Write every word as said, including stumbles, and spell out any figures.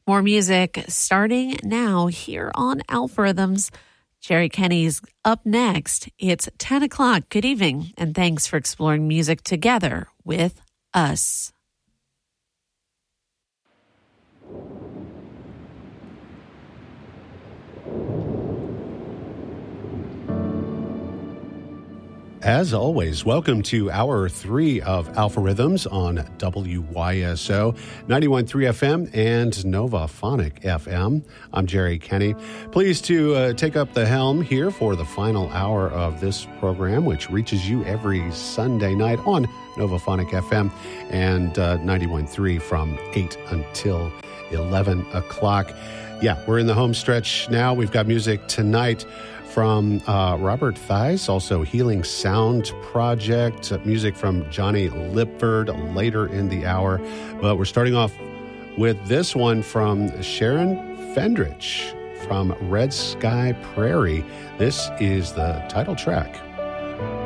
More music starting now here on Algorithms. Jerry Kenny's up next. It's ten o'clock. Good evening, and thanks for exploring music together with us. As always, welcome to hour three of Alpha Rhythms on W Y S O ninety-one point three F M and Novaphonic F M. I'm Jerry Kenny. Pleased to uh, take up the helm here for the final hour of this program, which reaches you every Sunday night on Novaphonic F M and uh, ninety-one point three from eight until eleven o'clock. Yeah, we're in the home stretch now. We've got music tonight from uh, Robert Theis, also Healing Sound Project, uh, music from Johnny Lipford later in the hour. But we're starting off with this one from Sharon Fendrich from Red Sky Prairie. This is the title track.